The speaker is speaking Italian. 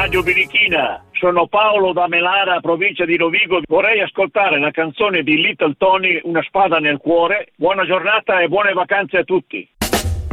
Radio Birichina, sono Paolo da Melara, provincia di Rovigo. Vorrei ascoltare la canzone di Little Tony, Una spada nel cuore. Buona giornata e buone vacanze a tutti.